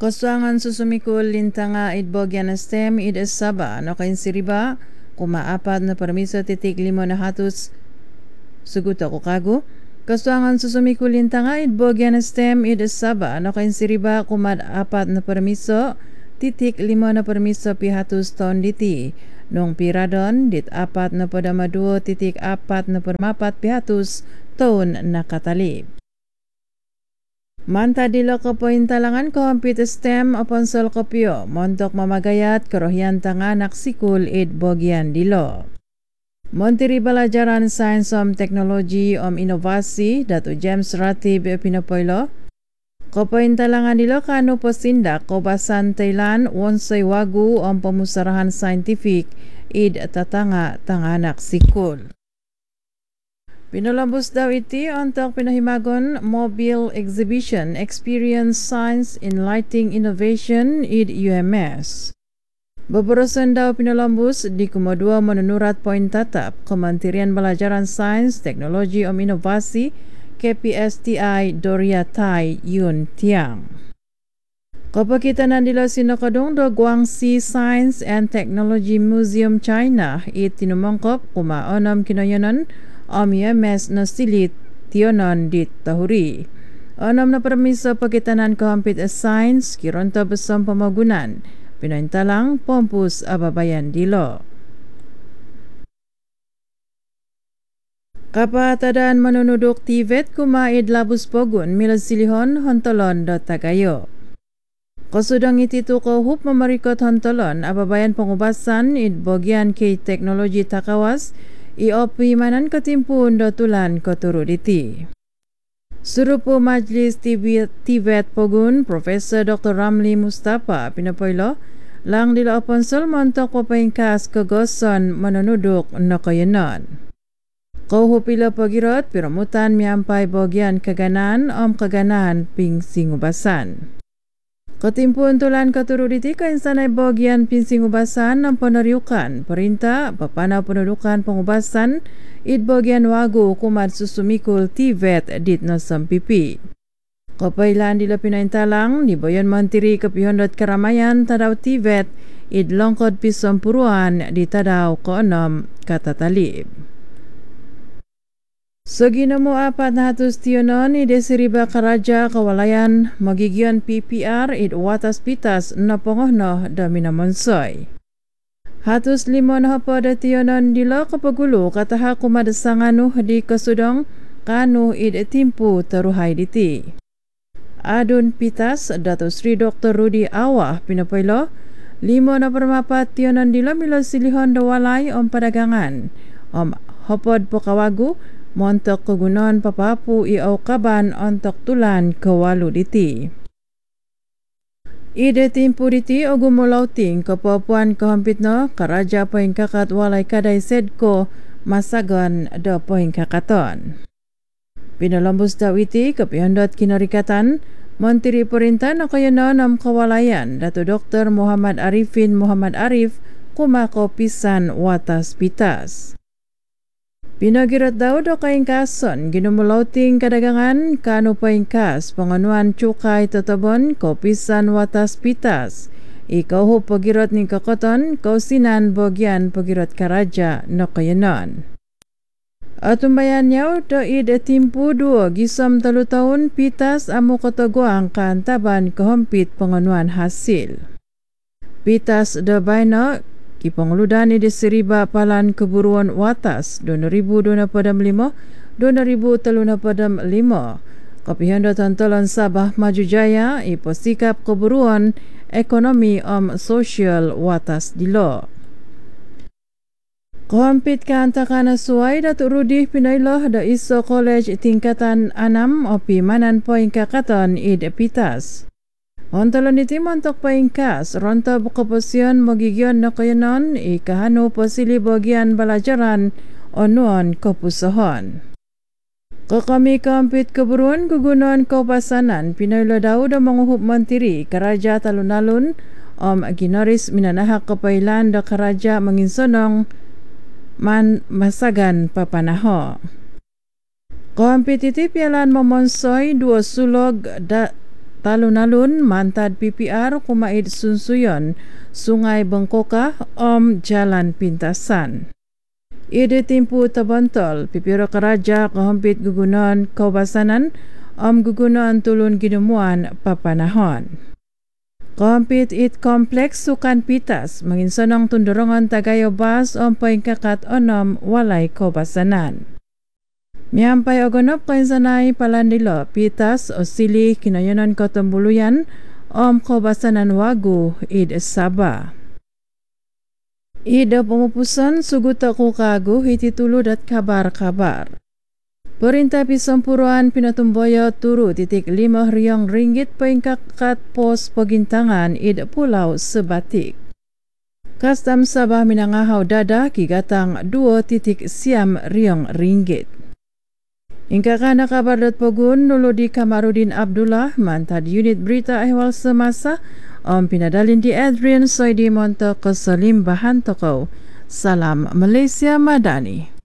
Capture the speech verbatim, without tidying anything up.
Kosuangan susumikul lintanga idbogyan stem id saba no kain siriba kumaapat na permiso titik limo na hatos suguto ko kago. Kosuangan susumikul lintanga idbogyan stem id saba no kain siriba kumaapat na permiso titik limo na permiso pihatos ton diti. Nung piradon dit apat na padamaduo titik apat na permapat pihatos ton nakatalib. Manta dilo ko pointalangan ko hampit stem upon sol kopyo montok mamagayat kerohian tanganak sikul id bogyan dilo. Montiri Balajaran Science om Teknologi om Inovasi Datu James Ratib Pinopoilo ko pointalangan dilo kanu posindak ko basan Thailand wonsay wagu om pemusarahan saintifik id tatanga tanganak sikul. Pinulambos daw iti untuk pinahimagon Mobile Exhibition Experience Science in Lighting Innovation id U M S. Beberusan daw pinulambos di kumodua menunurat poin tatap Kementerian Balajaran Sains Teknologi om Inovasi K P S T I Doria Tai Yun Tiang. Kapakitanan dilo sinokadong do Guangxi Science and Technology Museum China id tinumangkop kumaonom kinoyonon om U M S na silit tionon dit tahuri. Onom na permiso pagkitanan kahampit a science kironto besam pamagunan. Pinaintalang pompus ababayan dilo. Kapatadan manunudok tivet kumaid labus pogun mila silihon hontolon do tagayo. Kasudang ititu ko hup mamarikot hontolon ababayan pengubasan id bogyan kay teknologi takawas iopi manan ketimpun do tulan koturuditi. Surupu Majlis Tibet Pogun Profesor Doktor Ramli Mustafa Pinopoilo lang dila oponsol montok papaingkas kegoson manunuduk nakayanon. Kauhupila pagirot piramutan miampay bogyan kaganan om kaganan ping singubasan. Ketimpun tulan katuruditi kainsanay bogyan pinsingubasan ng panariukan, perintah, papana pendudukan pengubasan, id bogyan wagu kumad susumikul Tibet dit no sampipi. Kapailan dila pinaintalang, ni Boyan Mantiri Kapihondot Karamayan tadaw Tibet, id longkod pisampuruan di tadaw koonom katatalib. So ginamo apat na hatos tionon ide siriba karaja kawalayan magigyan P P R id watas pitas na pongohno da minamonsoy. Hatos limon hapada tionon dilo kapagulo kataha kumadasanganu di kasudong kanu id timpu teruhai diti. Adun pitas Dato Sri Doktor Rudi Awah Pinopoilo limo na permapat tionon dilo milo silihon da walay om padagangan om hopod pokawagu montok kegunon papapu iau kaban ontok tulan kawalu diti. Ide timpu diti ogumulauting kepapuan kehampitno karaja poing kakat walay kadai sedko masagan do poing kakaton. Pinalambus dawiti Kapihondot Kinarikatan Menteri Perintah Nakayanon am Kawalayan Dato Doktor Muhammad Arifin Muhammad Arif kumako pisan watas pitas. Pinagirat daw do kaing kason ginumulauting kadagangan kanu paingkas panganuan cukay tatabon kopisan watas pitas. Ikaw ho pagirat ni kakoton kausinan bogyan pagirat karaja no kayanon. Atumbayan niyaw do id timpu duo gisam talu taon pitas amu kataguang kantaban kahampit panganuan hasil. Pitas do bayno Kipangludan ide seriba palan keburuan watas dua ribu dua padam lima, dua ribu teluna padam lima. Kapihondot Antolan Sabah Maju Jaya ipo sikap keburuan ekonomi om sosial watas dilo. Kahampit kaantakan suai Datuk Rudi Pinailoh da iso college tingkatan enam opi manan poin kakaton id pitas. Ontolon iti montok paingkas, ronta bukaposyon magigyon na kayanon, ikahano posili bogyan balajaran onuan kapusohon. Kakami kampit keburuan gugunon kaupasanan, Pinoylo daw da manguhup mentiri, karaja talunalun, om ginoris minanahak kapailan da karaja manginsonong man masagan papanaho. Kampit iti pialan mamonsoy dua sulog da talun-alun mantad P P R kumaid sunsuyon Sungai Bengkokah om Jalan Pintasan. Ide timpu tabantol pipiro karaja kahampit gugunan kaubasanan om gugunan tulun ginemuan papanahon. Kahampit it kompleks sukan pitas manginsanang tundorongan tagayo bas om paingkakat onom walay kaubasanan. Miampay ogonop kainsanay palandilo pitas o sili kinayonan kotambuluyan om kaubasanan wagu id Sabah. Ida pemupusan suguta ko kagu hiti tulud at kabar-kabar. Perintah pisampuruan pinatumboyo turu titik lima riyong ringgit paingkakat pos pagintangan id Pulau Sebatik. Kastam Sabah minangahaw dada kigatang dua titik siam riyong ringgit. Ingka kana kabar dat pogun nuludi Kamarudin Abdullah mantad unit berita ehwal semasa om pinadalin di Adrian Soidi Monto keselimbahan toko. Salam Malaysia Madani.